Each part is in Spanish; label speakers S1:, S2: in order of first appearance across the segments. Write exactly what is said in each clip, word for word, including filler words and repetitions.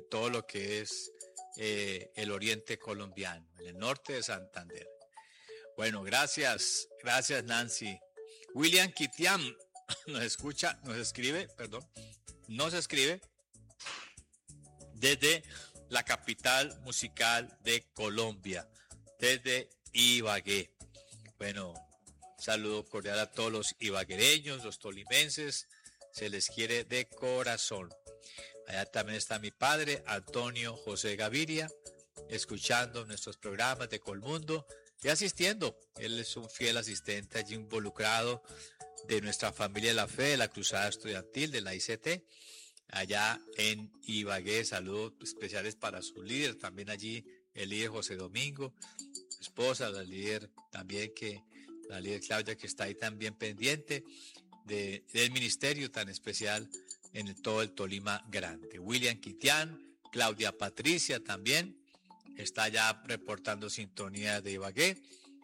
S1: todo lo que es eh, el oriente colombiano, en el norte de Santander. Bueno, gracias, gracias Nancy. William Kitiam nos escucha, nos escribe, perdón, nos escribe desde la capital musical de Colombia, desde Ibagué. Bueno, saludo cordial a todos los ibaguereños, los tolimenses, se les quiere de corazón. Allá también está mi padre, Antonio José Gaviria, escuchando nuestros programas de Colmundo y asistiendo. Él es un fiel asistente allí involucrado de nuestra familia de la fe, de la Cruzada Estudiantil, de la I C T, allá en Ibagué. Saludos especiales para su líder, también allí el líder José Domingo, su esposa, la líder también que, la líder Claudia, que está ahí también pendiente de, del ministerio tan especial en el, todo el Tolima Grande. William Kitian, Claudia Patricia también está ya reportando sintonía de Ibagué.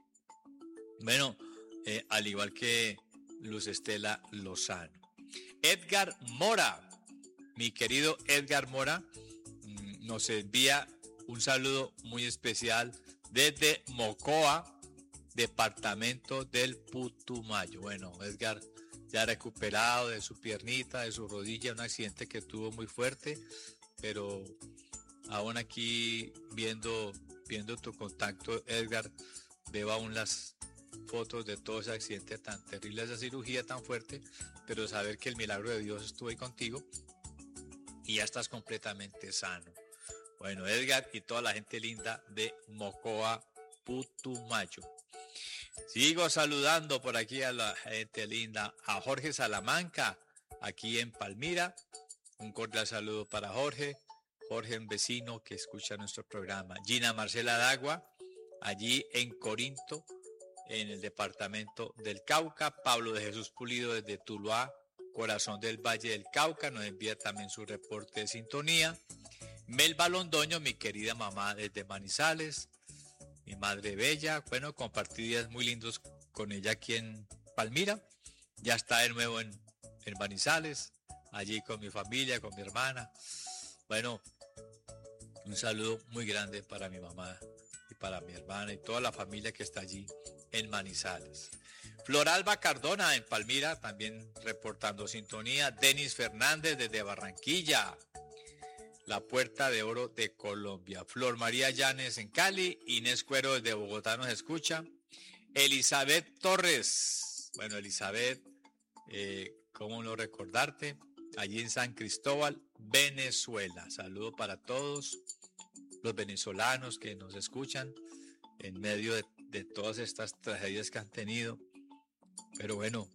S1: Bueno, eh, al igual que Luz Estela Lozano. Edgar Mora, mi querido Edgar Mora, nos envía un saludo muy especial desde Mocoa, departamento del Putumayo. Bueno, Edgar ya recuperado de su piernita, de su rodilla, un accidente que tuvo muy fuerte, pero aún aquí viendo, viendo tu contacto, Edgar, veo aún las fotos de todo ese accidente tan terrible, esa cirugía tan fuerte, pero saber que el milagro de Dios estuvo ahí contigo y ya estás completamente sano. Bueno, Edgar y toda la gente linda de Mocoa, Putumayo. Sigo saludando por aquí a la gente linda, a Jorge Salamanca, aquí en Palmira. Un cordial saludo para Jorge, Jorge, un vecino que escucha nuestro programa. Gina Marcela Dagua, allí en Corinto, en el departamento del Cauca. Pablo de Jesús Pulido desde Tuluá, corazón del Valle del Cauca, nos envía también su reporte de sintonía. Melba Londoño, mi querida mamá desde Manizales, mi madre bella, bueno, compartí días muy lindos con ella aquí en Palmira, ya está de nuevo en, en Manizales, allí con mi familia, con mi hermana. Bueno, un saludo muy grande para mi mamá y para mi hermana y toda la familia que está allí en Manizales. Floralba Cardona en Palmira, también reportando sintonía. Denis Fernández desde Barranquilla, la Puerta de Oro de Colombia. Flor María Llanes en Cali, Inés Cuero desde Bogotá nos escucha. Elizabeth Torres, bueno Elizabeth, eh, cómo no recordarte, allí en San Cristóbal, Venezuela. Saludo para todos los venezolanos que nos escuchan en medio de, de todas estas tragedias que han tenido. Pero bueno,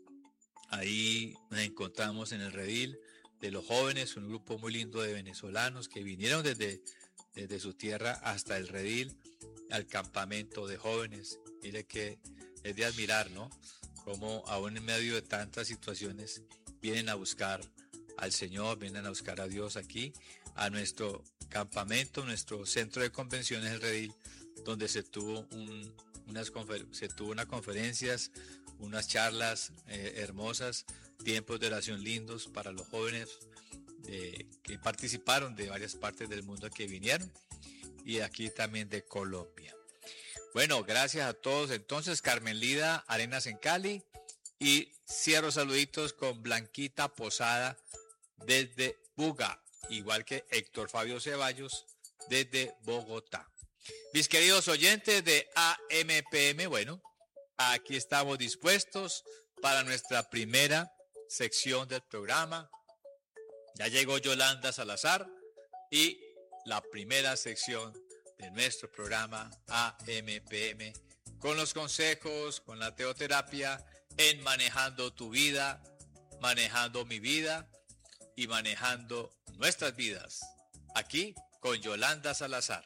S1: ahí nos encontramos en el redil de los jóvenes, un grupo muy lindo de venezolanos que vinieron desde, desde su tierra hasta el redil, al campamento de jóvenes. Mire que es de admirar, ¿no? Cómo aún en medio de tantas situaciones vienen a buscar al Señor, vienen a buscar a Dios aquí, a nuestro campamento, nuestro centro de convenciones, el redil, donde se tuvo un, unas confer- se tuvo unas conferencias, unas charlas eh, hermosas, tiempos de oración lindos para los jóvenes eh, que participaron de varias partes del mundo que vinieron y aquí también de Colombia. Bueno, gracias a todos. Entonces, Carmen Lida Arenas en Cali, y cierro saluditos con Blanquita Posada desde Buga, igual que Héctor Fabio Ceballos desde Bogotá. Mis queridos oyentes de A M P M, bueno, aquí estamos dispuestos para nuestra primera sección del programa. Ya llegó Yolanda Salazar y la primera sección de nuestro programa A M P M, con los consejos, con la teoterapia en manejando tu vida, manejando mi vida y manejando nuestras vidas. Aquí con Yolanda Salazar.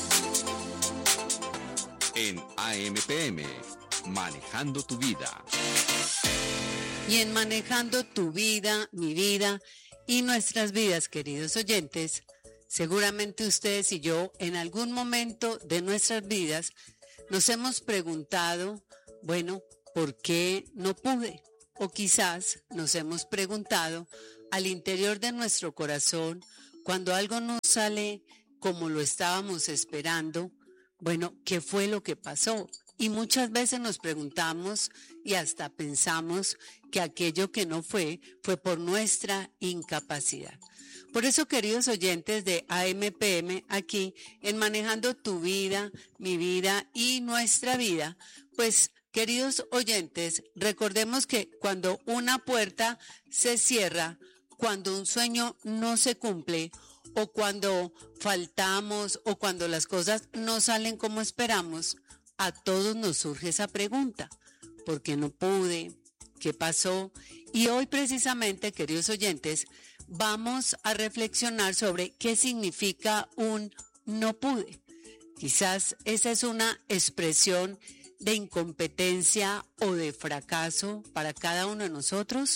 S2: En A M P M, manejando tu vida.
S3: Y en manejando tu vida, mi vida y nuestras vidas, queridos oyentes, seguramente ustedes y yo en algún momento de nuestras vidas nos hemos preguntado, bueno, ¿por qué no pude? O quizás nos hemos preguntado al interior de nuestro corazón, Cuando algo no sale como lo estábamos esperando, bueno, ¿qué fue lo que pasó? Y muchas veces nos preguntamos y hasta pensamos que aquello que no fue, fue por nuestra incapacidad. Por eso, queridos oyentes de A M P M, aquí en Manejando tu vida, mi vida y nuestra vida, pues, queridos oyentes, recordemos que cuando una puerta se cierra, cuando un sueño no se cumple, o cuando faltamos, o cuando las cosas no salen como esperamos, a todos nos surge esa pregunta: ¿por qué no pude? ¿Qué pasó? Y hoy precisamente, queridos oyentes, vamos a reflexionar sobre qué significa un no pude. Quizás esa es una expresión de incompetencia o de fracaso para cada uno de nosotros,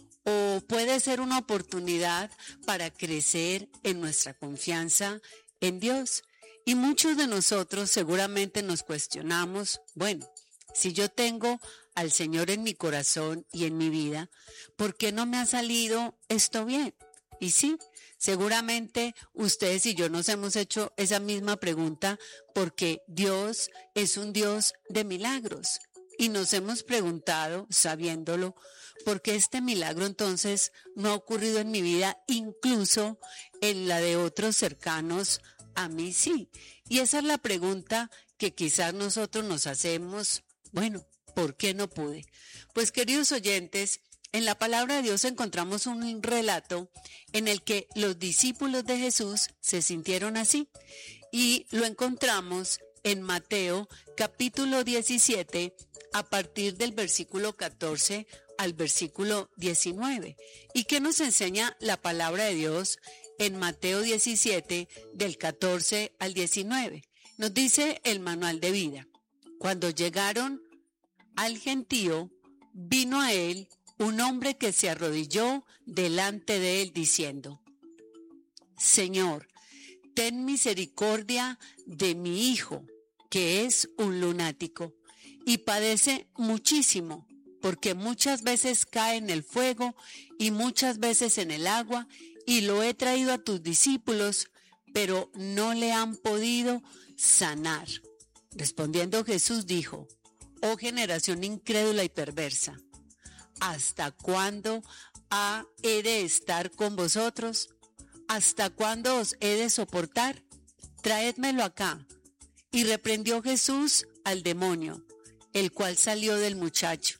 S3: o puede ser una oportunidad para crecer en nuestra confianza en Dios. Y muchos de nosotros seguramente nos cuestionamos, bueno, si yo tengo al Señor en mi corazón y en mi vida, ¿por qué no me ha salido esto bien? Y sí, seguramente ustedes y yo nos hemos hecho esa misma pregunta, porque Dios es un Dios de milagros. Y nos hemos preguntado, sabiéndolo, ¿por qué este milagro entonces no ha ocurrido en mi vida, incluso en la de otros cercanos a mí sí? Y esa es la pregunta que quizás nosotros nos hacemos. Bueno, ¿por qué no pude? Pues, queridos oyentes, en la palabra de Dios encontramos un relato en el que los discípulos de Jesús se sintieron así, y lo encontramos en Mateo capítulo diecisiete, a partir del versículo catorce al versículo diecinueve. ¿Y qué nos enseña la palabra de Dios en Mateo diecisiete, del catorce al diecinueve? Nos dice el manual de vida: cuando llegaron al gentío, vino a él un hombre que se arrodilló delante de él diciendo: Señor, ten misericordia de mi hijo, que es un lunático y padece muchísimo, porque muchas veces cae en el fuego y muchas veces en el agua, y lo he traído a tus discípulos, pero no le han podido sanar. Respondiendo Jesús dijo: Oh generación incrédula y perversa, ¿hasta cuándo ha, he de estar con vosotros? ¿Hasta cuándo os he de soportar? Traédmelo acá. Y reprendió Jesús al demonio, el cual salió del muchacho,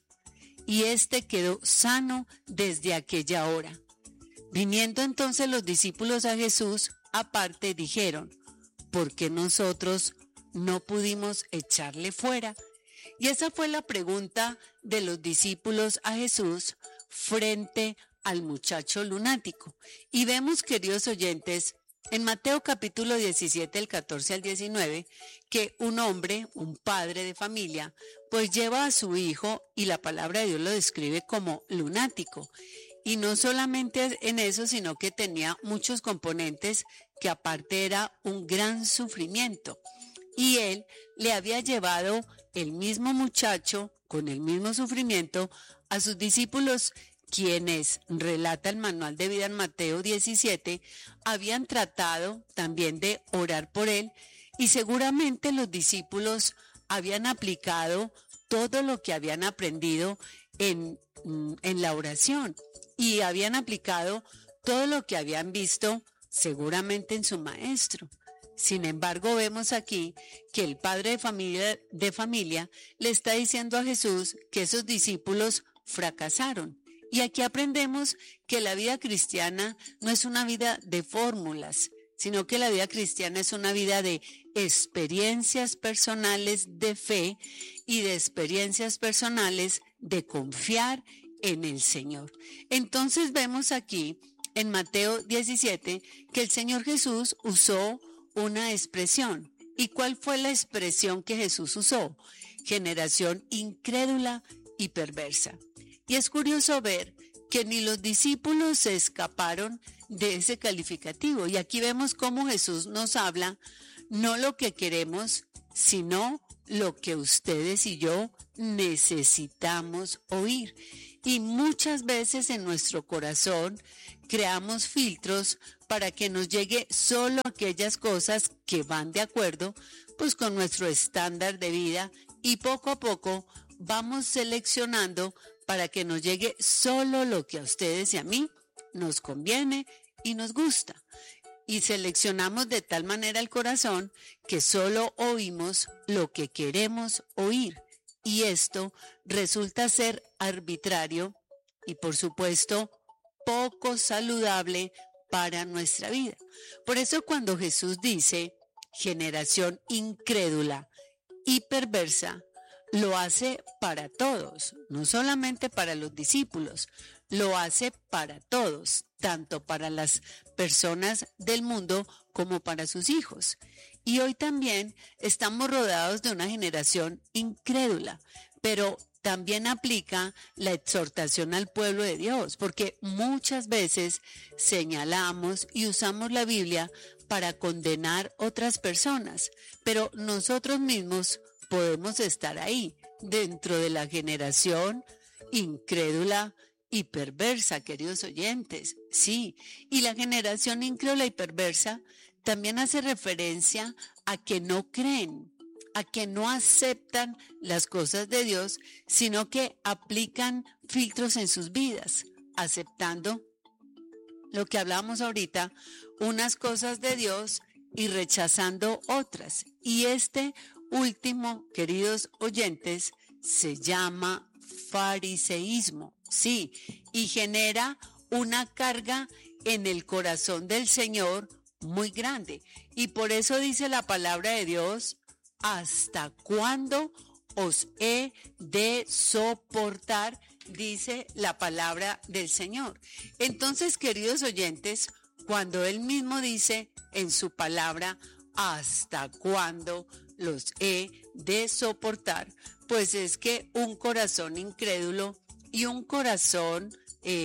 S3: y éste quedó sano desde aquella hora. Viniendo entonces los discípulos a Jesús aparte, dijeron: ¿por qué nosotros no pudimos echarle fuera? Y esa fue la pregunta de los discípulos a Jesús frente al muchacho lunático. Y vemos, queridos oyentes, en Mateo capítulo diecisiete, el catorce al diecinueve, que un hombre, un padre de familia, pues lleva a su hijo, y la palabra de Dios lo describe como lunático. Y no solamente en eso, sino que tenía muchos componentes, que aparte era un gran sufrimiento. Y él le había llevado el mismo muchacho, con el mismo sufrimiento, a sus discípulos, quienes, relata el manual de vida en Mateo diecisiete, habían tratado también de orar por él, y seguramente los discípulos habían aplicado todo lo que habían aprendido en, en la oración, y habían aplicado todo lo que habían visto seguramente en su maestro. Sin embargo, vemos aquí que el padre de familia, de familia le está diciendo a Jesús que esos discípulos fracasaron. Y aquí aprendemos que la vida cristiana no es una vida de fórmulas, sino que la vida cristiana es una vida de experiencias personales de fe y de experiencias personales de confiar en el Señor. Entonces vemos aquí en Mateo diecisiete que el Señor Jesús usó una expresión. ¿Y cuál fue la expresión que Jesús usó? Generación incrédula y perversa. Y es curioso ver que ni los discípulos se escaparon de ese calificativo. Y aquí vemos cómo Jesús nos habla, no lo que queremos, sino lo que ustedes y yo necesitamos oír. Y muchas veces en nuestro corazón creamos filtros para que nos llegue solo aquellas cosas que van de acuerdo pues con nuestro estándar de vida, y poco a poco vamos seleccionando para que nos llegue solo lo que a ustedes y a mí nos conviene y nos gusta. Y seleccionamos de tal manera el corazón que solo oímos lo que queremos oír. Y esto resulta ser arbitrario y, por supuesto, poco saludable para nuestra vida. Por eso cuando Jesús dice generación incrédula y perversa, lo hace para todos, no solamente para los discípulos, lo hace para todos, tanto para las personas del mundo como para sus hijos. Y hoy también estamos rodeados de una generación incrédula, pero también aplica la exhortación al pueblo de Dios, porque muchas veces señalamos y usamos la Biblia para condenar otras personas, pero nosotros mismos podemos estar ahí, dentro de la generación incrédula y perversa, queridos oyentes. Sí, y la generación incrédula y perversa también hace referencia a que no creen, a que no aceptan las cosas de Dios, sino que aplican filtros en sus vidas, aceptando lo que hablábamos ahorita, unas cosas de Dios y rechazando otras. Y este último, queridos oyentes, se llama fariseísmo, sí, y genera una carga en el corazón del Señor muy grande. Y por eso dice la palabra de Dios: ¿hasta cuándo os he de soportar? Dice la palabra del Señor. Entonces, queridos oyentes, cuando Él mismo dice en su palabra, ¿hasta cuándo los he de soportar? Pues es que un corazón incrédulo y un corazón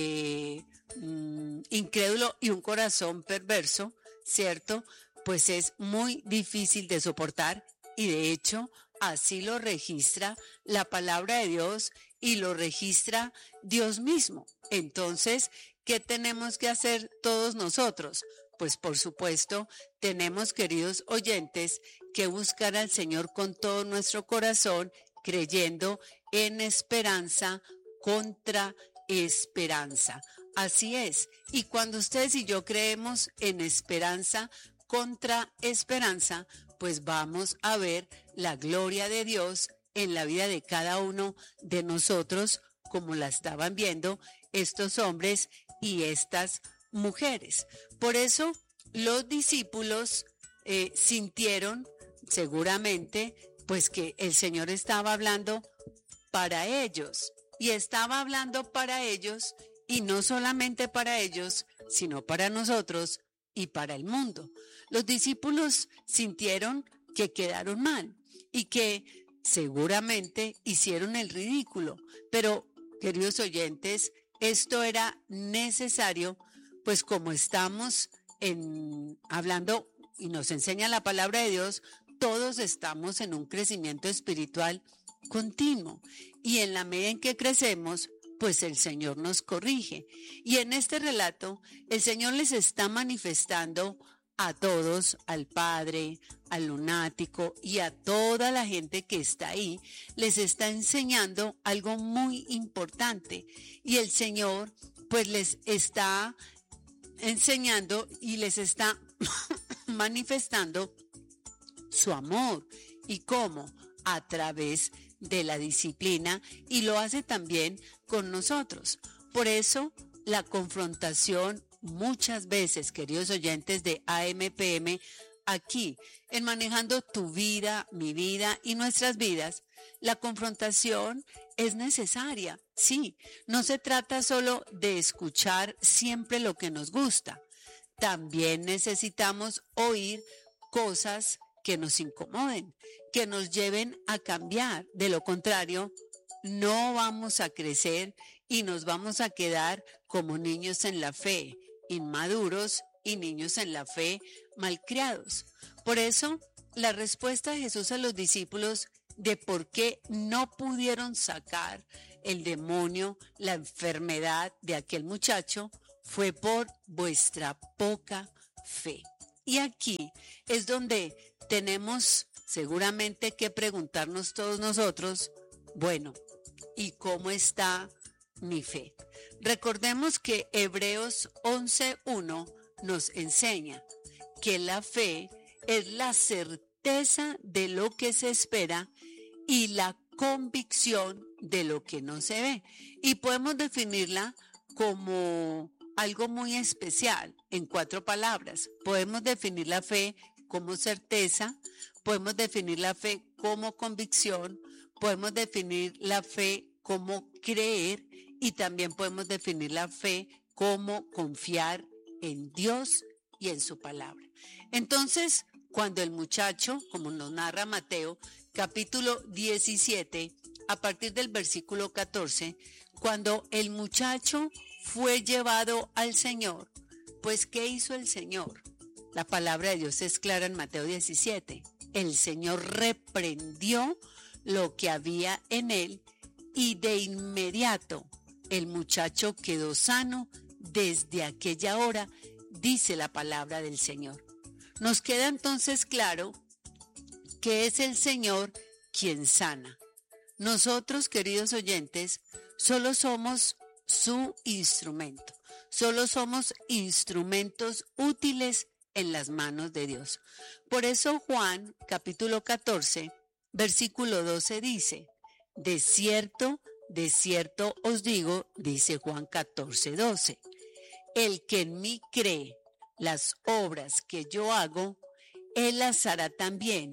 S3: eh, mm, incrédulo y un corazón perverso, ¿cierto? Pues es muy difícil de soportar, y de hecho así lo registra la palabra de Dios y lo registra Dios mismo. Entonces, ¿qué tenemos que hacer todos nosotros? Pues por supuesto, tenemos, queridos oyentes, que buscar al Señor con todo nuestro corazón, creyendo en esperanza contra esperanza. Así es. Y cuando ustedes y yo creemos en esperanza contra esperanza, pues vamos a ver la gloria de Dios en la vida de cada uno de nosotros, como la estaban viendo estos hombres y estas mujeres. Por eso los discípulos eh, sintieron seguramente pues que el Señor estaba hablando para ellos, y estaba hablando para ellos, y no solamente para ellos, sino para nosotros y para el mundo. Los discípulos sintieron que quedaron mal y que seguramente hicieron el ridículo, pero, queridos oyentes, esto era necesario, pues como estamos en, hablando y nos enseña la palabra de Dios, todos estamos en un crecimiento espiritual continuo, y en la medida en que crecemos, pues el Señor nos corrige. Y en este relato, el Señor les está manifestando a todos, al padre, al lunático y a toda la gente que está ahí, les está enseñando algo muy importante. Y el Señor pues les está enseñando y les está manifestando su amor. ¿Y cómo? A través de la disciplina, y lo hace también con nosotros. Por eso la confrontación muchas veces, queridos oyentes de A M P M, aquí en Manejando tu Vida, mi vida y nuestras vidas, la confrontación es necesaria. Sí, no se trata solo de escuchar siempre lo que nos gusta, también necesitamos oír cosas que nos incomoden, que nos lleven a cambiar. De lo contrario, no vamos a crecer y nos vamos a quedar como niños en la fe, inmaduros, y niños en la fe malcriados. Por eso, la respuesta de Jesús a los discípulos de por qué no pudieron sacar el demonio, la enfermedad de aquel muchacho, fue por vuestra poca fe. Y aquí es donde tenemos seguramente que preguntarnos todos nosotros, bueno, ¿y cómo está mi fe? Recordemos que Hebreos once uno nos enseña que la fe es la certeza de lo que se espera y la convicción de lo que no se ve. Y podemos definirla como algo muy especial en cuatro palabras. Podemos definir la fe como certeza, podemos definir la fe como convicción, podemos definir la fe como creer y también podemos definir la fe como confiar en Dios y en su palabra. Entonces, cuando el muchacho, como nos narra Mateo, capítulo diecisiete, a partir del versículo catorce, cuando el muchacho fue llevado al Señor, pues ¿qué hizo el Señor? La palabra de Dios es clara en Mateo diecisiete. El Señor reprendió lo que había en él y de inmediato el muchacho quedó sano. Desde aquella hora, dice la palabra del Señor. Nos queda entonces claro que es el Señor quien sana. Nosotros, queridos oyentes, solo somos su instrumento. Solo somos instrumentos útiles en las manos de Dios. Por eso Juan, capítulo catorce, versículo doce dice, de cierto, de cierto os digo, dice Juan catorce, doce, el que en mí cree las obras que yo hago, él las hará también,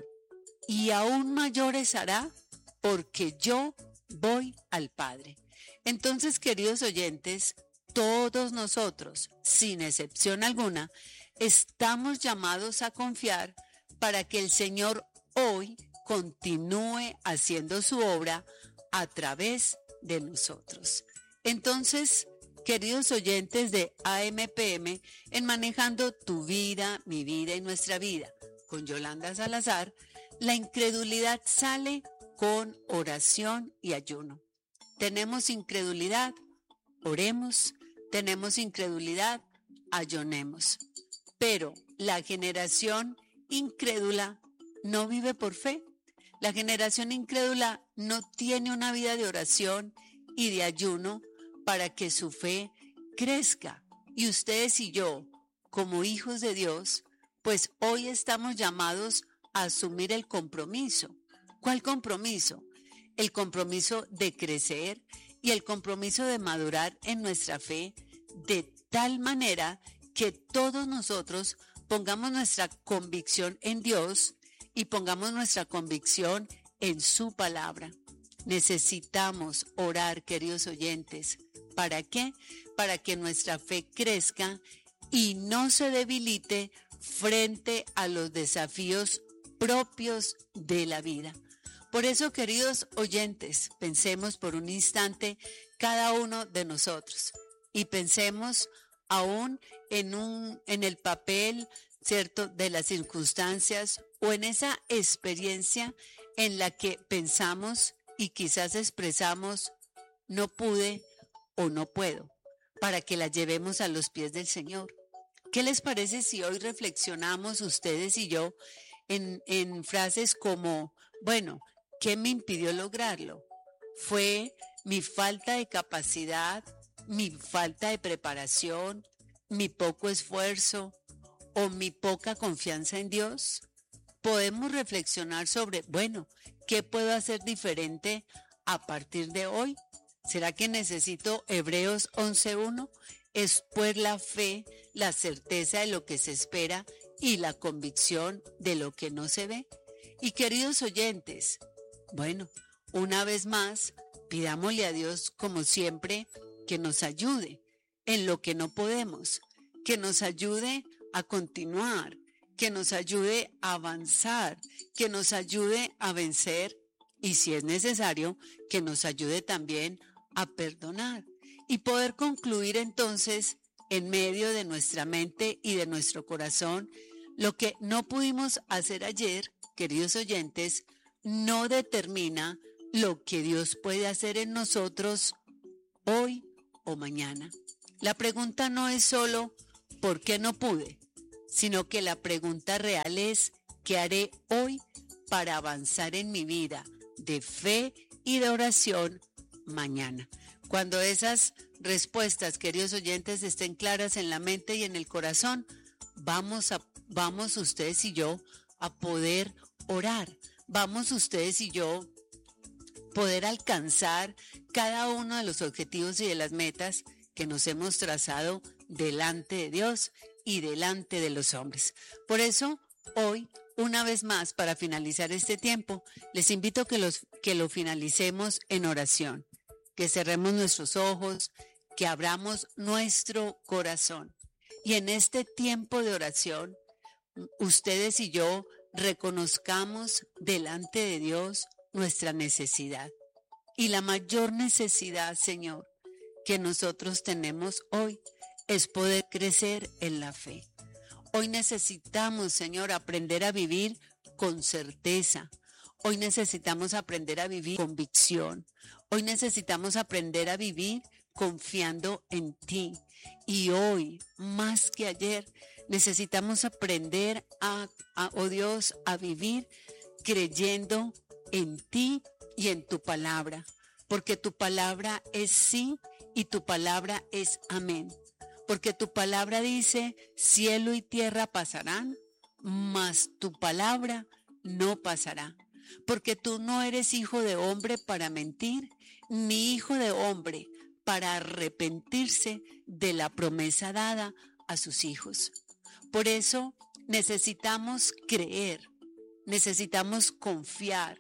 S3: y aún mayores hará, porque yo voy al Padre. Entonces, queridos oyentes, todos nosotros, sin excepción alguna, estamos llamados a confiar para que el Señor hoy continúe haciendo su obra a través de nosotros. Entonces, queridos oyentes de A M P M, en Manejando tu vida, mi vida y nuestra vida, con Yolanda Salazar, la incredulidad sale con oración y ayuno. Tenemos incredulidad, oremos. Tenemos incredulidad, ayunemos. Pero la generación incrédula no vive por fe. La generación incrédula no tiene una vida de oración y de ayuno para que su fe crezca. Y ustedes y yo, como hijos de Dios, pues hoy estamos llamados a asumir el compromiso. ¿Cuál compromiso? El compromiso de crecer y el compromiso de madurar en nuestra fe de tal manera que todos nosotros pongamos nuestra convicción en Dios y pongamos nuestra convicción en su palabra. Necesitamos orar, queridos oyentes. ¿Para qué? Para que nuestra fe crezca y no se debilite frente a los desafíos propios de la vida. Por eso, queridos oyentes, pensemos por un instante cada uno de nosotros y pensemos aún en un en el papel, ¿cierto?, de las circunstancias o en esa experiencia en la que pensamos y quizás expresamos no pude o no puedo, para que la llevemos a los pies del Señor. ¿Qué les parece si hoy reflexionamos ustedes y yo en, en frases como, bueno, ¿qué me impidió lograrlo? ¿Fue mi falta de capacidad, mi falta de preparación, mi poco esfuerzo o mi poca confianza en Dios? Podemos reflexionar sobre, bueno, ¿qué puedo hacer diferente a partir de hoy? ¿Será que necesito Hebreos once uno? Es pues la fe, la certeza de lo que se espera y la convicción de lo que no se ve. Y queridos oyentes, bueno, una vez más, pidámosle a Dios, como siempre, que nos ayude en lo que no podemos, que nos ayude a continuar, que nos ayude a avanzar, que nos ayude a vencer y, si es necesario, que nos ayude también a perdonar y poder concluir entonces en medio de nuestra mente y de nuestro corazón lo que no pudimos hacer ayer, queridos oyentes, no determina lo que Dios puede hacer en nosotros hoy o mañana. La pregunta no es solo ¿por qué no pude?, sino que la pregunta real es, ¿qué haré hoy para avanzar en mi vida de fe y de oración mañana? Cuando esas respuestas, queridos oyentes, estén claras en la mente y en el corazón, vamos a, vamos ustedes y yo a poder orar. Vamos ustedes y yo poder alcanzar cada uno de los objetivos y de las metas que nos hemos trazado delante de Dios y delante de los hombres. Por eso, hoy, una vez más, para finalizar este tiempo, les invito a que, los, que lo finalicemos en oración, que cerremos nuestros ojos, que abramos nuestro corazón. Y en este tiempo de oración, ustedes y yo reconozcamos delante de Dios nuestra necesidad. Y la mayor necesidad, Señor, que nosotros tenemos hoy es poder crecer en la fe. Hoy necesitamos, Señor, aprender a vivir con certeza. Hoy necesitamos aprender a vivir con convicción. Hoy necesitamos aprender a vivir confiando en ti. Y hoy, más que ayer, necesitamos aprender a, a, oh Dios, a vivir creyendo en ti y en tu palabra. Porque tu palabra es sí y tu palabra es amén. Porque tu palabra dice, cielo y tierra pasarán, mas tu palabra no pasará. Porque tú no eres hijo de hombre para mentir, ni hijo de hombre para arrepentirse de la promesa dada a sus hijos. Por eso necesitamos creer, necesitamos confiar,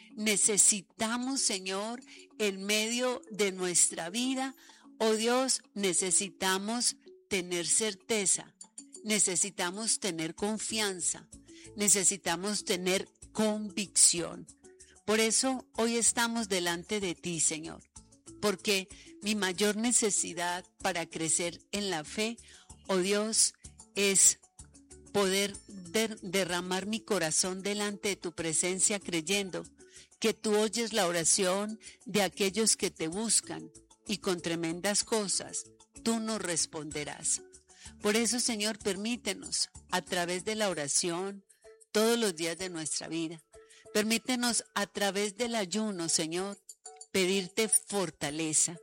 S3: necesitamos, Señor, en medio de nuestra vida, oh Dios, necesitamos tener certeza, necesitamos tener confianza, necesitamos tener convicción. Por eso hoy estamos delante de ti, Señor, porque mi mayor necesidad para crecer en la fe, oh Dios, es poder der- derramar mi corazón delante de tu presencia creyendo que tú oyes la oración de aquellos que te buscan y con tremendas cosas tú nos responderás. Por eso, Señor, permítenos a través de la oración todos los días de nuestra vida. Permítenos a través del ayuno, Señor, pedirte fortaleza.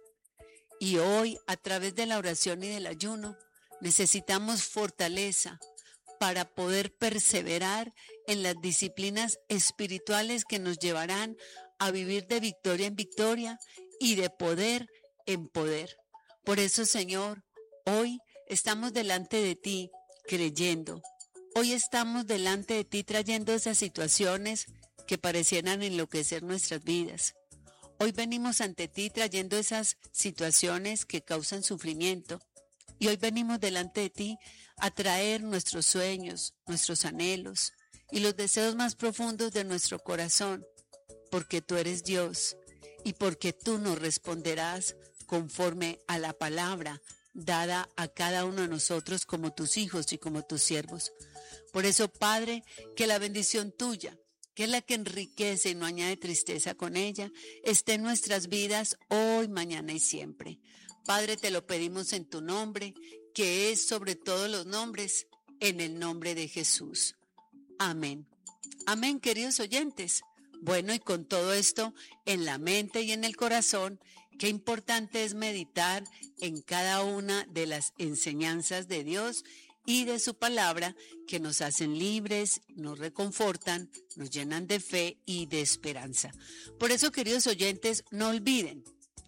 S3: Y hoy, a través de la oración y del ayuno, necesitamos fortaleza para poder perseverar en las disciplinas espirituales que nos llevarán a vivir de victoria en victoria y de poder en poder. Por eso, Señor, hoy estamos delante de ti creyendo. Hoy estamos delante de ti trayendo esas situaciones que parecieran enloquecer nuestras vidas. Hoy venimos ante ti trayendo esas situaciones que causan sufrimiento. Y hoy venimos delante de ti a traer nuestros sueños, nuestros anhelos y los deseos más profundos de nuestro corazón, porque tú eres Dios y porque tú nos responderás conforme a la palabra dada a cada uno de nosotros como tus hijos y como tus siervos. Por eso, Padre, que la bendición tuya, que es la que enriquece y no añade tristeza con ella, esté en nuestras vidas hoy, mañana y siempre. Padre, te lo pedimos en tu nombre, que es sobre todos los nombres, en el nombre de Jesús. Amén. Amén, queridos oyentes. Bueno, y con todo esto en la mente y en el corazón, qué importante es meditar en cada una de las enseñanzas de Dios y de su palabra que nos hacen libres, nos reconfortan, nos llenan de fe y de esperanza. Por eso, queridos oyentes, no olviden,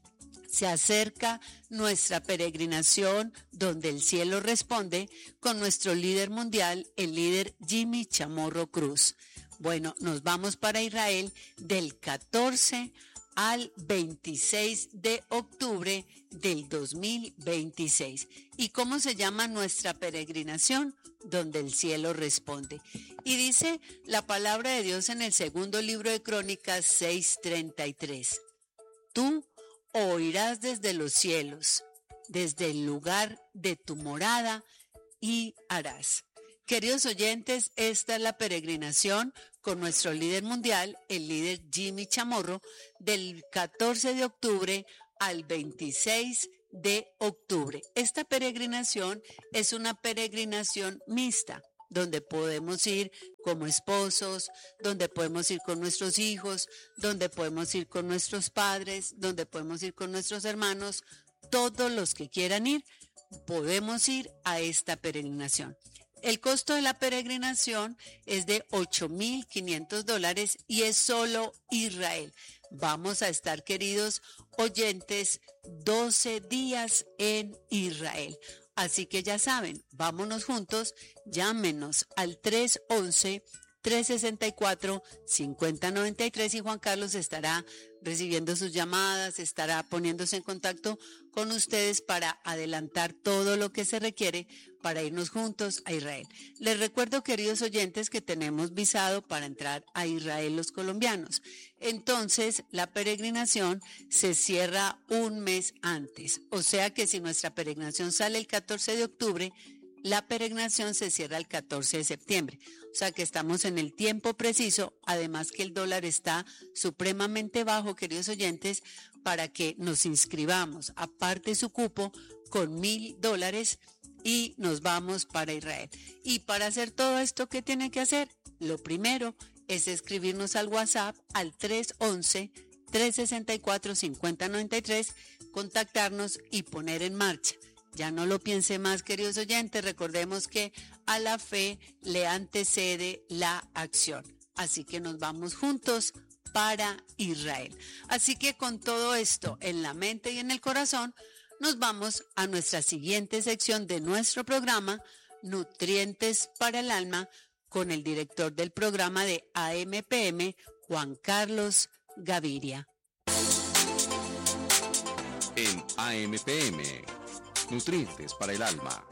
S3: se acerca nuestra peregrinación donde el cielo responde con nuestro líder mundial, el líder Jimmy Chamorro Cruz. Bueno, nos vamos para Israel del catorce al veintiséis de octubre del dos mil veintiséis. ¿Y cómo se llama nuestra peregrinación? Donde el cielo responde. Y dice la palabra de Dios en el segundo libro de Crónicas seis treinta y tres. Tú oirás desde los cielos, desde el lugar de tu morada, y harás. Queridos oyentes, esta es la peregrinación con nuestro líder mundial, el líder Jimmy Chamorro, del catorce de octubre al veintiséis de octubre. Esta peregrinación es una peregrinación mixta, donde podemos ir como esposos, donde podemos ir con nuestros hijos, donde podemos ir con nuestros padres, donde podemos ir con nuestros hermanos. Todos los que quieran ir, podemos ir a esta peregrinación. El costo de la peregrinación es de ocho mil quinientos dólares y es solo Israel. Vamos a estar, queridos oyentes, doce días en Israel. Así que ya saben, vámonos juntos, llámenos al tres once, tres sesenta y cuatro, cincuenta noventa y tres y Juan Carlos estará recibiendo sus llamadas, estará poniéndose en contacto con ustedes para adelantar todo lo que se requiere para irnos juntos a Israel. Les recuerdo, queridos oyentes, que tenemos visado para entrar a Israel los colombianos. Entonces, la peregrinación se cierra un mes antes. O sea que si nuestra peregrinación sale el catorce de octubre, la peregrinación se cierra el catorce de septiembre. O sea que estamos en el tiempo preciso, además que el dólar está supremamente bajo, queridos oyentes, para que nos inscribamos, aparte su cupo, con mil dólares y nos vamos para Israel. Y para hacer todo esto, ¿qué tiene que hacer? Lo primero es escribirnos al WhatsApp al tres once, tres sesenta y cuatro, cincuenta noventa y tres, contactarnos y poner en marcha. Ya no lo piense más, queridos oyentes, recordemos que a la fe le antecede la acción. Así que nos vamos juntos para Israel. Así que con todo esto en la mente y en el corazón, nos vamos a nuestra siguiente sección de nuestro programa, Nutrientes para el Alma, con el director del programa de A M P M, Juan Carlos Gaviria.
S2: En A M P M, Nutrientes para el Alma.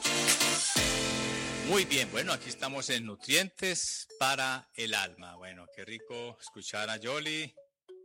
S1: Muy bien, bueno, aquí estamos en Nutrientes para el Alma. Bueno, qué rico escuchar a Yoli,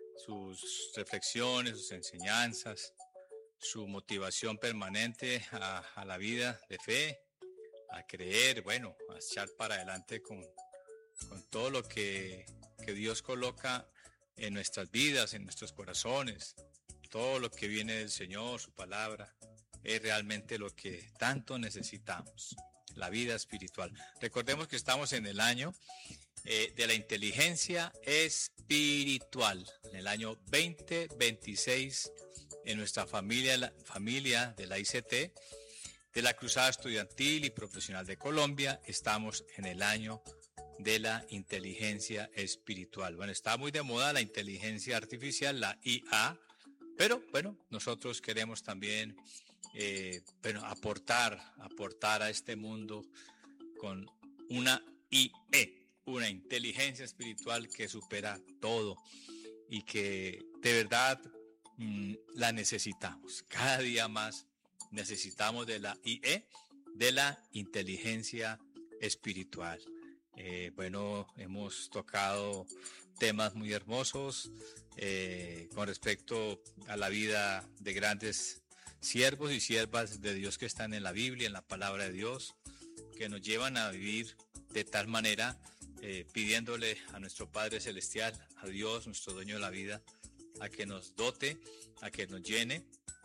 S1: sus reflexiones, sus enseñanzas, su motivación permanente a, a la vida de fe, a creer, bueno, a echar para adelante con, con todo lo que, que Dios coloca en nuestras vidas, en nuestros corazones, todo lo que viene del Señor, su palabra, es realmente lo que tanto necesitamos, la vida espiritual. Recordemos que estamos en el año eh, de la inteligencia espiritual, en el año veinte veintiséis, en nuestra familia, la familia de la I C T, de la Cruzada Estudiantil y Profesional de Colombia, estamos en el año de la inteligencia espiritual. Bueno, está muy de moda la inteligencia artificial, la I A, pero bueno, nosotros queremos también eh, bueno, aportar, aportar a este mundo con una I E, una inteligencia espiritual que supera todo y que de verdad mmm, la necesitamos. Cada día más necesitamos de la I E, de la inteligencia espiritual. Eh, bueno, hemos tocado temas muy hermosos eh, con respecto a la vida de grandes siervos y siervas de Dios que están en la Biblia, en la palabra de Dios, que nos llevan a vivir de tal manera, eh, pidiéndole a nuestro Padre Celestial, a Dios, nuestro dueño de la vida, a que nos dote, a que nos llene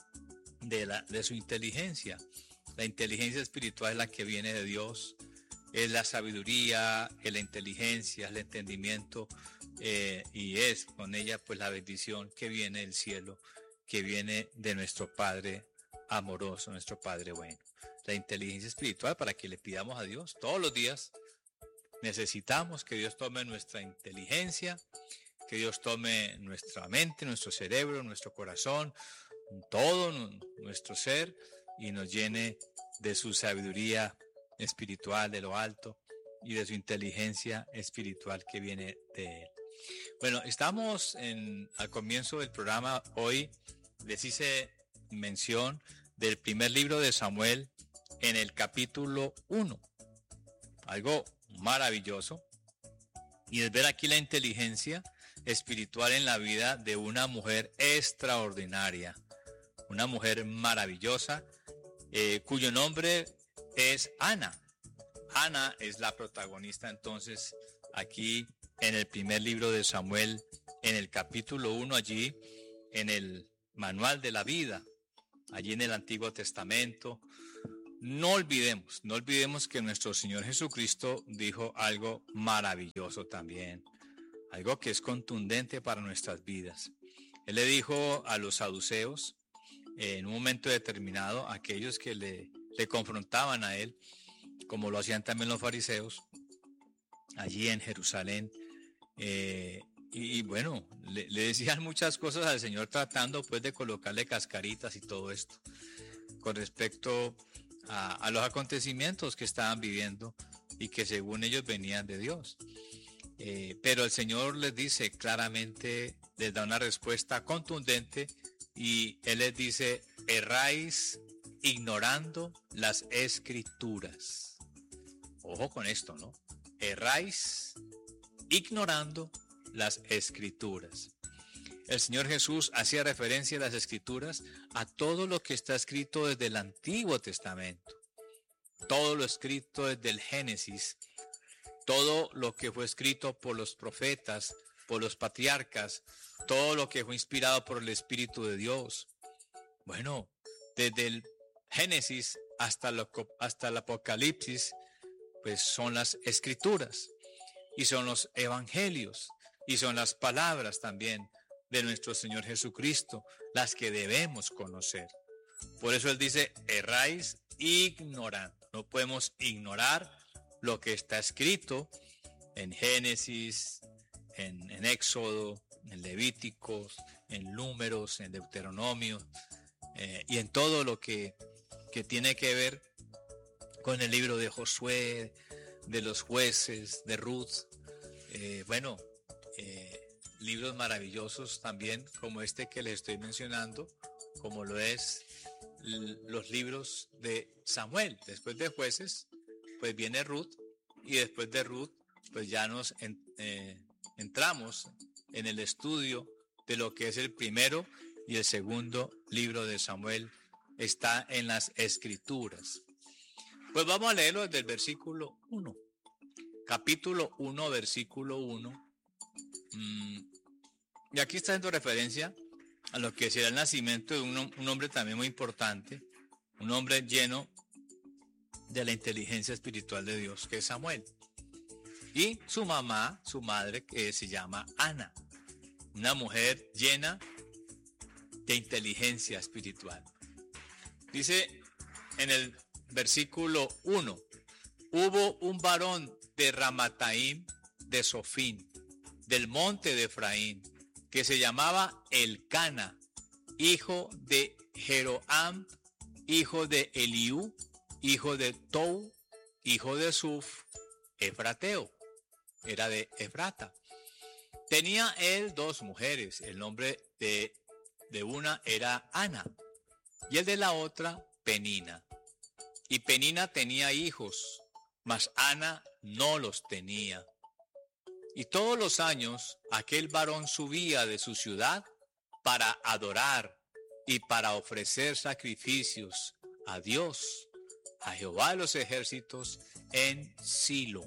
S1: de, la, de su inteligencia. La inteligencia espiritual es la que viene de Dios, es la sabiduría, es la inteligencia, es el entendimiento, eh, y es con ella pues la bendición que viene del cielo, que viene de nuestro Padre amoroso, nuestro Padre bueno. La inteligencia espiritual para que le pidamos a Dios todos los días. Necesitamos que Dios tome nuestra inteligencia, que Dios tome nuestra mente, nuestro cerebro, nuestro corazón, todo nuestro ser y nos llene de su sabiduría espiritual de lo alto y de su inteligencia espiritual que viene de Él. Bueno, estamos en, al comienzo del programa. Hoy les hice mención del primer libro de Samuel en el capítulo uno. Algo maravilloso. Y es ver aquí la inteligencia espiritual en la vida de una mujer extraordinaria. Una mujer maravillosa, eh, cuyo nombre es Ana. Ana es la protagonista entonces aquí en el primer libro de Samuel, en el capítulo uno, allí en el manual de la vida, allí en el Antiguo Testamento, no olvidemos, no olvidemos que nuestro Señor Jesucristo dijo algo maravilloso también, algo que es contundente para nuestras vidas. Él le dijo a los saduceos, eh, en un momento determinado, aquellos que le, le confrontaban a él, como lo hacían también los fariseos, allí en Jerusalén, eh, y, y bueno, le, le decían muchas cosas al Señor tratando pues de colocarle cascaritas y todo esto, con respecto a, a los acontecimientos que estaban viviendo y que según ellos venían de Dios. Eh, pero el Señor les dice claramente, les da una respuesta contundente y Él les dice, erráis ignorando las escrituras. Ojo con esto, ¿no? Erráis ignorando las escrituras. El Señor Jesús hacía referencia a las escrituras, a todo lo que está escrito desde el Antiguo Testamento, todo lo escrito desde el Génesis, todo lo que fue escrito por los profetas, por los patriarcas, todo lo que fue inspirado por el Espíritu de Dios. Bueno, desde el Génesis hasta, lo, hasta el Apocalipsis, pues son las escrituras y son los evangelios y son las palabras también de nuestro Señor Jesucristo, las que debemos conocer. Por eso Él dice, erráis ignorando. No podemos ignorar lo que está escrito en Génesis, en, en Éxodo, en Levíticos, en Números, en Deuteronomio, eh, y en todo lo que, que tiene que ver con el libro de Josué, de los jueces, de Ruth, eh, bueno, eh, libros maravillosos también como este que les estoy mencionando, como lo es l- los libros de Samuel. Después de jueces, pues viene Ruth, y después de Ruth, pues ya nos en, eh, entramos en el estudio de lo que es el primero y el segundo libro de Samuel. Está en las Escrituras. Pues vamos a leerlo desde el versículo uno. Capítulo uno, versículo uno. Mm, y aquí está haciendo referencia a lo que será el nacimiento de un, un hombre también muy importante, un hombre lleno de la inteligencia espiritual de Dios, que es Samuel. Y su mamá, su madre, que se llama Ana, una mujer llena de inteligencia espiritual. Dice en el versículo uno, hubo un varón de Ramataim de Sofín, del monte de Efraín, que se llamaba Elcana, hijo de Jeroam, hijo de Eliú, hijo de Tou, hijo de Suf, Efrateo, era de Efrata. Tenía él dos mujeres, el nombre de, de una era Ana, y el de la otra Penina. Y Penina tenía hijos, mas Ana no los tenía. Y todos los años aquel varón subía de su ciudad para adorar y para ofrecer sacrificios a Dios, a Jehová de los ejércitos, en Silo,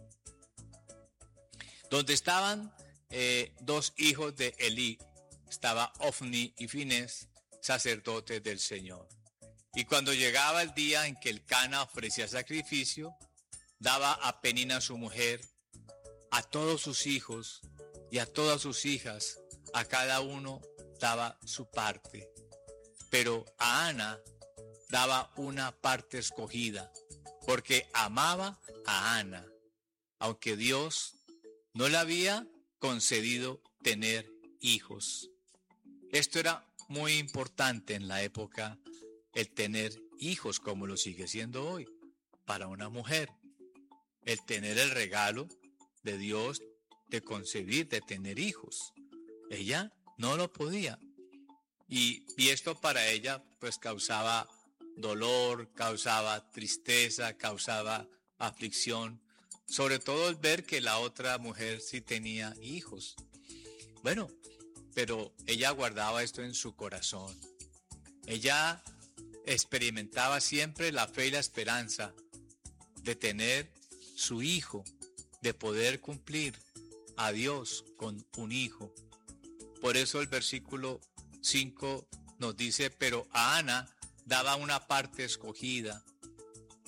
S1: donde estaban eh, dos hijos de Elí, estaba Ofni y Finés, sacerdotes del Señor. Y cuando llegaba el día en que Elcana ofrecía sacrificio, daba a Penina su mujer, a todos sus hijos y a todas sus hijas, a cada uno daba su parte. Pero a Ana daba una parte escogida, porque amaba a Ana, aunque Dios no le había concedido tener hijos. Esto era muy importante en la época, el tener hijos, como lo sigue siendo hoy, para una mujer. El tener el regalo de Dios de concebir, de tener hijos. Ella no lo podía. Y, y esto para ella pues causaba dolor, causaba tristeza, causaba aflicción. Sobre todo el ver que la otra mujer sí tenía hijos. Bueno, pero ella guardaba esto en su corazón. Ella experimentaba siempre la fe y la esperanza de tener su hijo, de poder cumplir a Dios con un hijo. Por eso el versículo cinco nos dice, pero a Ana daba una parte escogida,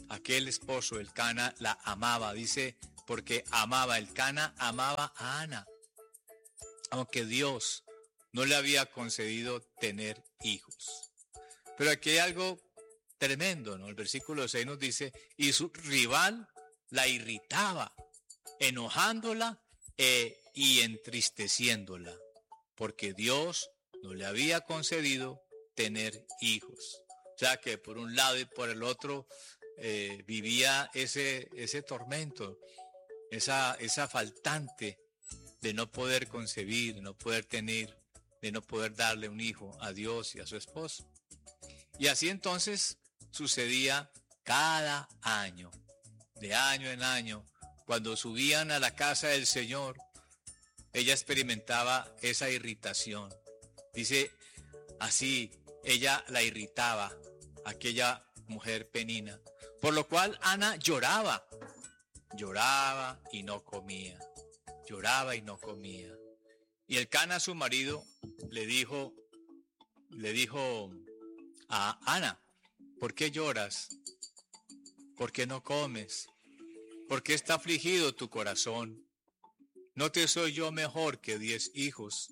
S1: aquel esposo, el Cana, la amaba, dice, porque amaba, el Cana amaba a Ana, aunque Dios no le había concedido tener hijos. Pero aquí hay algo tremendo, ¿no? El versículo seis nos dice, y su rival la irritaba, enojándola eh, y entristeciéndola, porque Dios no le había concedido tener hijos. O sea que por un lado y por el otro eh, vivía ese, ese tormento, esa, esa faltante de no poder concebir, de no poder tener, de no poder darle un hijo a Dios y a su esposo. Y así entonces sucedía cada año, de año en año, cuando subían a la casa del Señor, ella experimentaba esa irritación. Dice así, ella la irritaba, aquella mujer Penina, por lo cual Ana lloraba, lloraba y no comía, lloraba y no comía. Y el Cana, su marido, le dijo, le dijo a Ana, ¿por qué lloras? ¿Por qué no comes? ¿Por qué está afligido tu corazón? ¿No te soy yo mejor que diez hijos?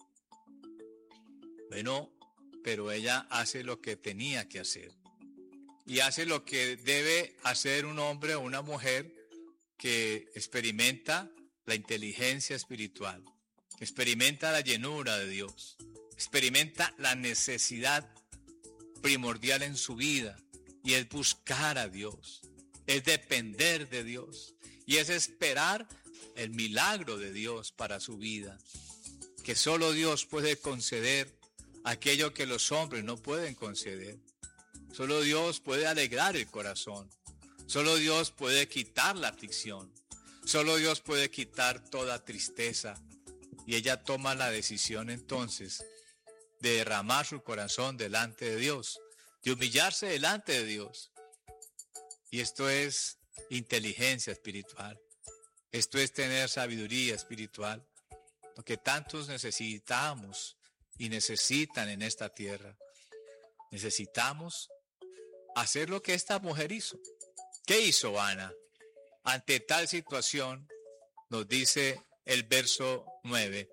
S1: Bueno, pero ella hace lo que tenía que hacer. Y hace lo que debe hacer un hombre o una mujer que experimenta la inteligencia espiritual, que experimenta la llenura de Dios, experimenta la necesidad primordial en su vida, y es buscar a Dios, es depender de Dios, y es esperar el milagro de Dios para su vida, que solo Dios puede conceder aquello que los hombres no pueden conceder. Solo Dios puede alegrar el corazón, solo Dios puede quitar la aflicción, solo Dios puede quitar toda tristeza, y ella toma la decisión entonces de derramar su corazón delante de Dios, de humillarse delante de Dios. Y esto es inteligencia espiritual. Esto es tener sabiduría espiritual, lo que tantos necesitamos y necesitan en esta tierra. Necesitamos hacer lo que esta mujer hizo. ¿Qué hizo Ana? Ante tal situación, nos dice el verso nueve,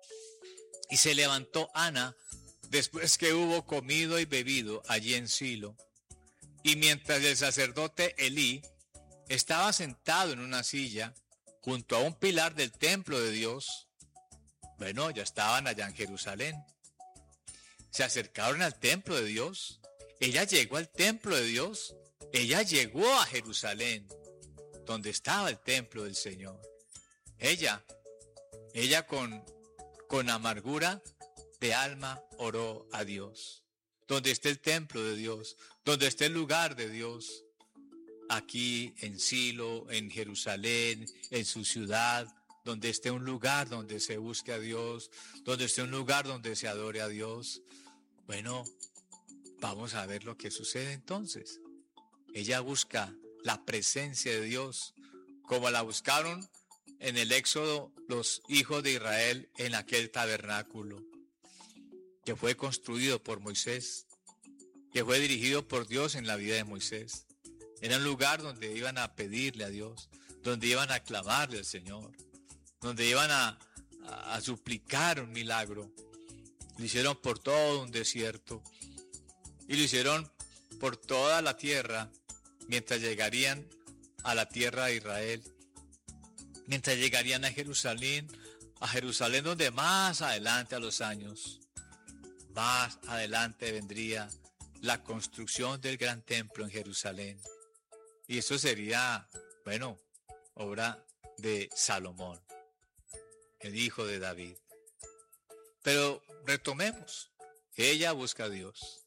S1: y se levantó Ana después que hubo comido y bebido allí en Silo, y mientras el sacerdote Elí estaba sentado en una silla junto a un pilar del templo de Dios. Bueno, ya estaban allá en Jerusalén. Se acercaron al templo de Dios. Ella llegó al templo de Dios. Ella llegó a Jerusalén, donde estaba el templo del Señor. Ella, ella con, con amargura de alma oró a Dios. Donde esté el templo de Dios, donde esté el lugar de Dios, aquí en Silo, en Jerusalén, en su ciudad, donde esté un lugar donde se busque a Dios, donde esté un lugar donde se adore a Dios. Bueno, vamos a ver lo que sucede entonces. Ella busca la presencia de Dios, como la buscaron en el Éxodo los hijos de Israel en aquel tabernáculo, que fue construido por Moisés, que fue dirigido por Dios en la vida de Moisés. Era un lugar donde iban a pedirle a Dios, donde iban a clamarle al Señor, donde iban a, a, a suplicar un milagro. Lo hicieron por todo un desierto y lo hicieron por toda la tierra mientras llegarían a la tierra de Israel, mientras llegarían a Jerusalén, a Jerusalén donde más adelante a los años, más adelante vendría la construcción del gran templo en Jerusalén. Y eso sería, bueno, obra de Salomón, el hijo de David. Pero retomemos, ella busca a Dios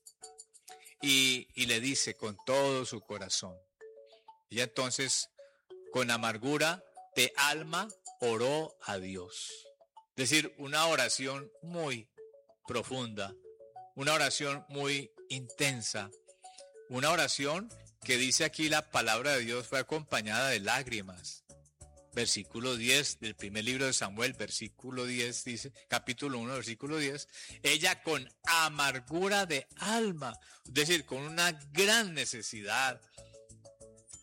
S1: y, y le dice con todo su corazón. Ella entonces, con amargura de alma, oró a Dios. Es decir, una oración muy profunda, una oración muy intensa, una oración que dice aquí la palabra de Dios fue acompañada de lágrimas. Versículo diez del primer libro de Samuel, versículo diez dice, capítulo uno, versículo diez, ella con amargura de alma, es decir, con una gran necesidad,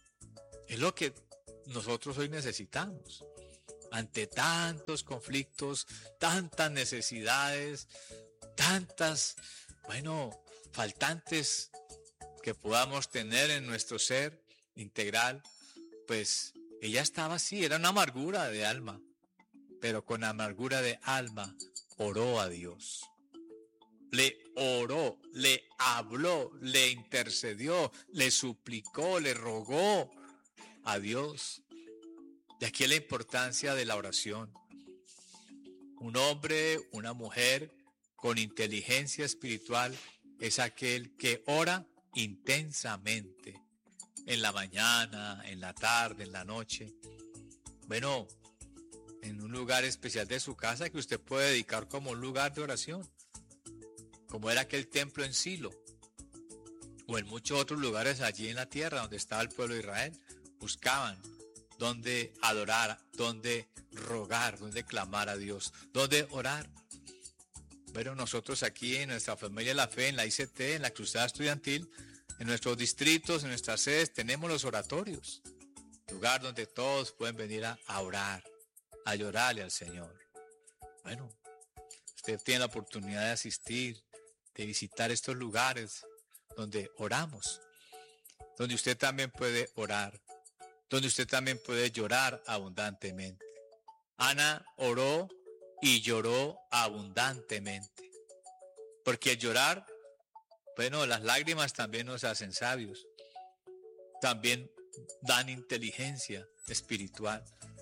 S1: Es lo que nosotros hoy necesitamos. Ante tantos conflictos, tantas necesidades, tantas, bueno, faltantes que podamos tener en nuestro ser integral, pues ella estaba así, era una amargura de alma, pero con amargura de alma oró a Dios. Le oró, le habló, le intercedió, le suplicó, le rogó a Dios. De aquí la importancia de la oración. Un hombre, una mujer con inteligencia espiritual es aquel que ora intensamente, en la mañana, en la tarde, en la noche. Bueno, en un lugar especial de su casa que usted puede dedicar como un lugar de oración, como era aquel templo en Silo, o en muchos otros lugares allí en la tierra donde estaba el pueblo de Israel. Buscaban donde adorar, donde rogar, donde clamar a Dios, donde orar. Pero nosotros aquí en nuestra familia de la fe, en la I C T, en la Cruzada Estudiantil, en nuestros distritos, en nuestras sedes, tenemos los oratorios, lugar donde todos pueden venir a, a orar, a llorarle al Señor. Bueno, usted tiene la oportunidad de asistir, de visitar estos lugares donde oramos, donde usted también puede orar, donde usted también puede llorar abundantemente. Ana oró y lloró abundantemente, porque el llorar, bueno, las lágrimas también nos hacen sabios, también dan inteligencia espiritual.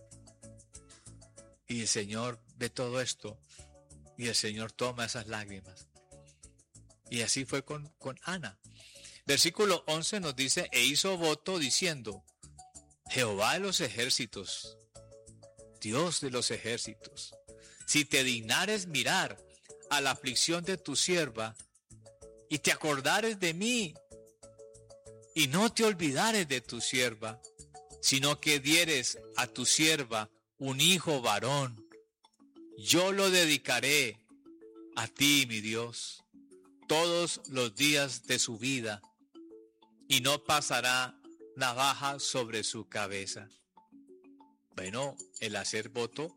S1: Y el Señor ve todo esto, y el Señor toma esas lágrimas. Y así fue con, con Ana. Versículo once nos dice, e hizo voto diciendo, Jehová de los ejércitos, Dios de los ejércitos, si te dignares mirar a la aflicción de tu sierva, y te acordares de mí, y no te olvidares de tu sierva, sino que dieres a tu sierva un hijo varón, yo lo dedicaré a ti, mi Dios, todos los días de su vida, y no pasará navaja sobre su cabeza. Bueno, el hacer voto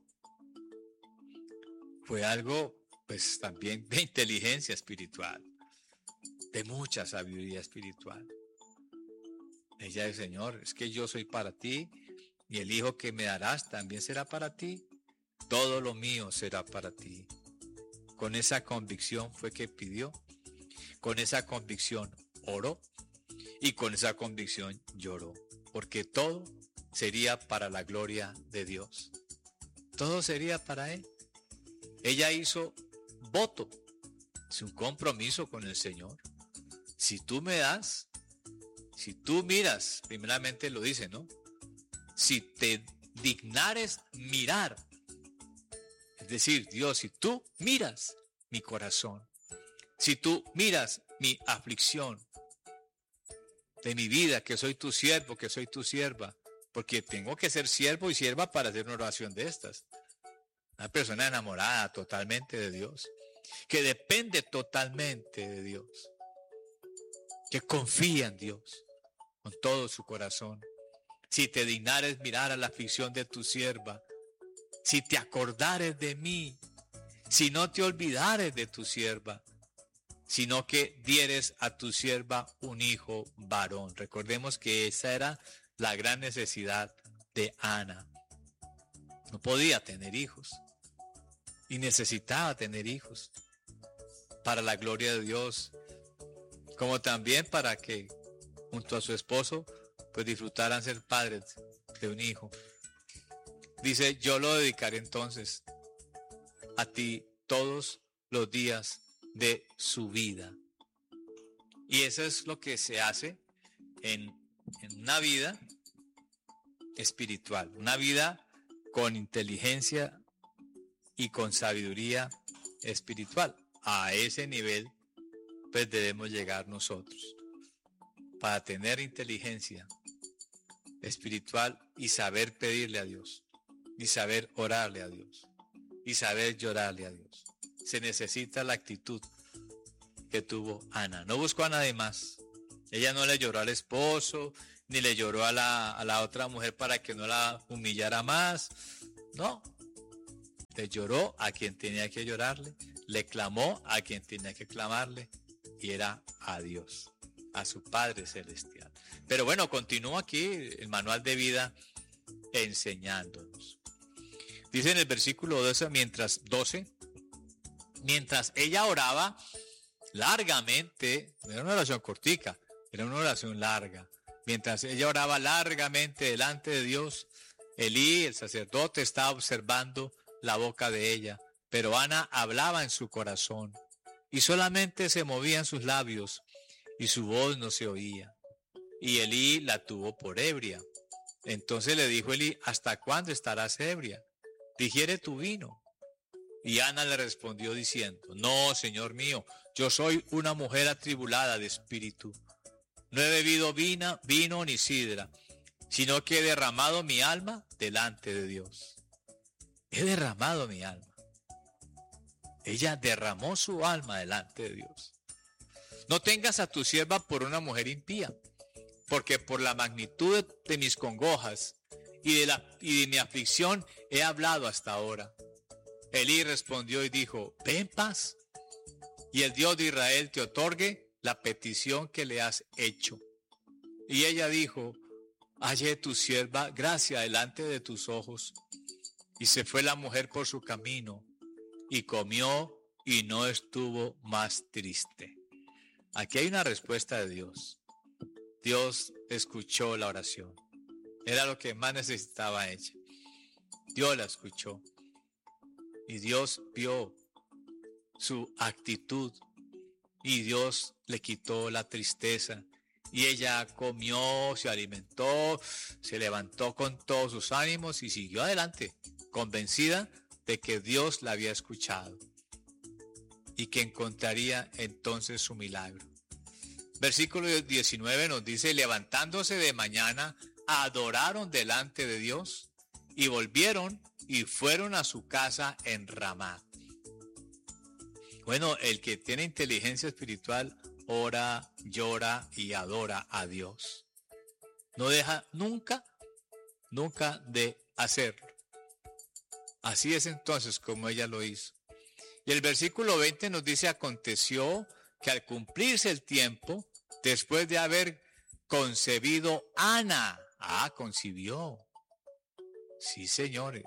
S1: fue algo, pues también de inteligencia espiritual, de mucha sabiduría espiritual. Ella dice, Señor, es que yo soy para ti, y el hijo que me darás también será para ti. Todo lo mío será para ti. Con esa convicción fue que pidió, con esa convicción oró, y con esa convicción lloró, porque todo sería para la gloria de Dios. Todo sería para Él. Ella hizo voto, es un compromiso con el Señor. Si tú me das, si tú miras, primeramente lo dice, ¿no? Si te dignares mirar, es decir, Dios, si tú miras mi corazón, si tú miras mi aflicción de mi vida, que soy tu siervo, que soy tu sierva, porque tengo que ser siervo y sierva para hacer una oración de estas. Una persona enamorada totalmente de Dios, que depende totalmente de Dios, que confía en Dios con todo su corazón. Si te dignares mirar a la aflicción de tu sierva, si te acordares de mí, si no te olvidares de tu sierva, sino que dieres a tu sierva un hijo varón. Recordemos que esa era la gran necesidad de Ana. No podía tener hijos y necesitaba tener hijos para la gloria de Dios, como también para que junto a su esposo pues disfrutaran ser padres de un hijo. Dice, yo lo dedicaré entonces a ti todos los días de su vida. Y eso es lo que se hace en, en una vida espiritual, una vida con inteligencia y con sabiduría espiritual. A ese nivel pues debemos llegar nosotros, para tener inteligencia espiritual y saber pedirle a Dios, y saber orarle a Dios, y saber llorarle a Dios. Se necesita la actitud que tuvo Ana. No buscó a nadie más. Ella no le lloró al esposo, ni le lloró a la, a la otra mujer para que no la humillara más. No, le lloró a quien tenía que llorarle, le clamó a quien tenía que clamarle, y era a Dios, a su Padre Celestial. Pero bueno, continúa aquí el manual de vida enseñándonos. Dice en el versículo doce, mientras doce, mientras ella oraba largamente, no era una oración cortica, era una oración larga. Mientras ella oraba largamente delante de Dios, Elí, el sacerdote, estaba observando la boca de ella, pero Ana hablaba en su corazón y solamente se movían sus labios y su voz no se oía. Y Elí la tuvo por ebria. Entonces le dijo Elí: ¿hasta cuándo estarás ebria? Digiere tu vino. Y Ana le respondió diciendo: no, Señor mío, yo soy una mujer atribulada de espíritu. No he bebido vino, vino ni sidra, sino que he derramado mi alma delante de Dios. He derramado mi alma. Ella derramó su alma delante de Dios. No tengas a tu sierva por una mujer impía, porque por la magnitud de mis congojas y de, la, y de mi aflicción he hablado hasta ahora. Elí respondió y dijo: ve en paz, y el Dios de Israel te otorgue la petición que le has hecho. Y ella dijo: hallé tu sierva gracia delante de tus ojos. Y se fue la mujer por su camino, y comió, y no estuvo más triste. Aquí hay una respuesta de Dios. Dios escuchó la oración. Era lo que más necesitaba ella. Dios la escuchó. Y Dios vio su actitud. Y Dios le quitó la tristeza. Y ella comió, se alimentó, se levantó con todos sus ánimos y siguió adelante, convencida de que Dios la había escuchado y que encontraría entonces su milagro. Versículo diecinueve nos dice: levantándose de mañana, adoraron delante de Dios y volvieron y fueron a su casa en Ramá. Bueno, el que tiene inteligencia espiritual ora, llora y adora a Dios. No deja nunca, nunca de hacerlo. Así es entonces como ella lo hizo. Y el versículo veinte nos dice: aconteció que al cumplirse el tiempo, después de haber concebido Ana, ah, concibió, sí señores,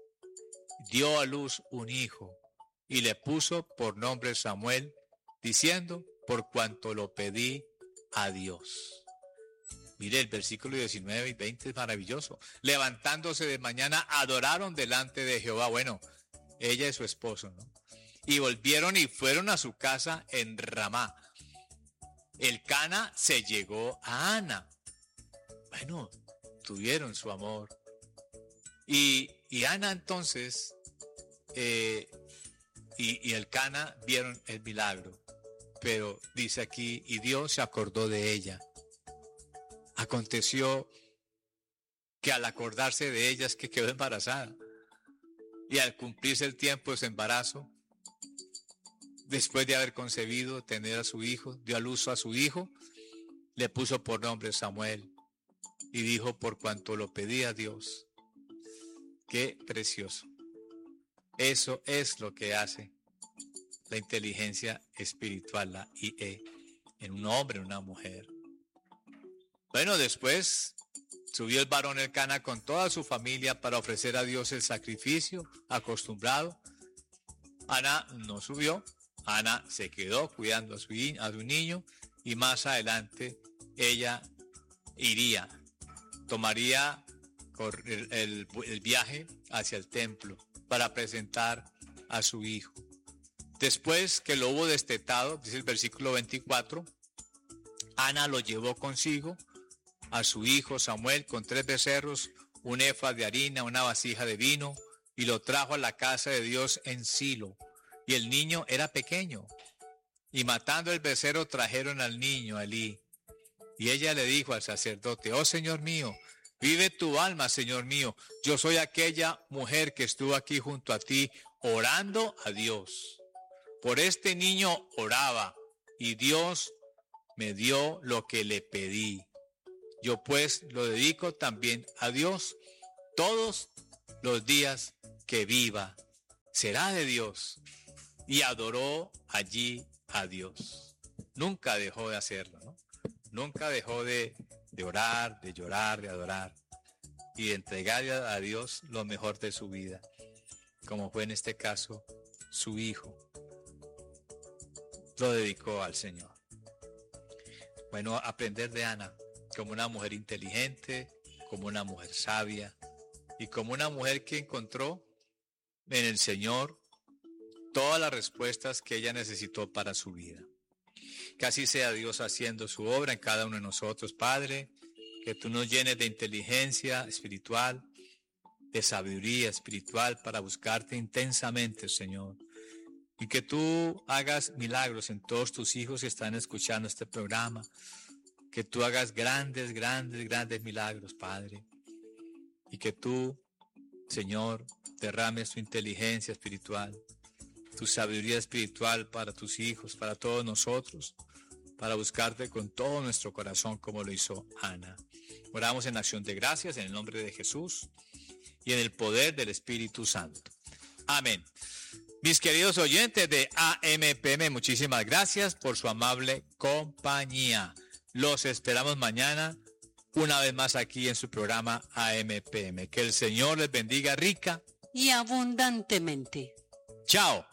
S1: dio a luz un hijo y le puso por nombre Samuel, diciendo: por cuanto lo pedí a Dios. Mire, el versículo diecinueve y veinte es maravilloso. Levantándose de mañana, adoraron delante de Jehová. Bueno, ella y su esposo, ¿no? Y volvieron y fueron a su casa en Ramá. El Cana se llegó a Ana. Bueno, tuvieron su amor. Y, y Ana entonces, eh, y, y el Cana vieron el milagro. Pero dice aquí: y Dios se acordó de ella. Aconteció que al acordarse de ella es que quedó embarazada. Y al cumplirse el tiempo de su embarazo, después de haber concebido, tener a su hijo, dio a luz a su hijo, le puso por nombre Samuel. Y dijo: por cuanto lo pedí a Dios. Qué precioso. Eso es lo que hace la inteligencia espiritual, la I E, en un hombre, en una mujer. Bueno, después subió el varón Elcana con toda su familia para ofrecer a Dios el sacrificio acostumbrado. Ana no subió, Ana se quedó cuidando a su, a su niño, y más adelante ella iría, tomaría el, el, el viaje hacia el templo para presentar a su hijo. Después que lo hubo destetado, dice el versículo veinticuatro, Ana lo llevó consigo a su hijo Samuel con tres becerros, un efa de harina, una vasija de vino, y lo trajo a la casa de Dios en Silo. Y el niño era pequeño. Y matando el becerro trajeron al niño a Elí. Y ella le dijo al sacerdote: oh Señor mío, vive tu alma, Señor mío. Yo soy aquella mujer que estuvo aquí junto a ti orando a Dios. Por este niño oraba, y Dios me dio lo que le pedí. Yo pues lo dedico también a Dios todos los días que viva. Será de Dios. Y adoró allí a Dios. Nunca dejó de hacerlo, ¿no? Nunca dejó de, de orar, de llorar, de adorar y de entregarle a Dios lo mejor de su vida, como fue en este caso su hijo. Lo dedicó al Señor. Bueno, aprender de Ana como una mujer inteligente, como una mujer sabia y como una mujer que encontró en el Señor todas las respuestas que ella necesitó para su vida. Que así sea Dios haciendo su obra en cada uno de nosotros, Padre, que tú nos llenes de inteligencia espiritual, de sabiduría espiritual para buscarte intensamente, Señor. Y que tú hagas milagros en todos tus hijos que están escuchando este programa. Que tú hagas grandes, grandes, grandes milagros, Padre. Y que tú, Señor, derrames tu inteligencia espiritual, tu sabiduría espiritual para tus hijos, para todos nosotros, para buscarte con todo nuestro corazón como lo hizo Ana. Oramos en acción de gracias en el nombre de Jesús y en el poder del Espíritu Santo. Amén. Mis queridos oyentes de A M P M, muchísimas gracias por su amable compañía. Los esperamos mañana una vez más aquí en su programa A M P M. Que el Señor les bendiga rica
S3: y abundantemente.
S1: Chao.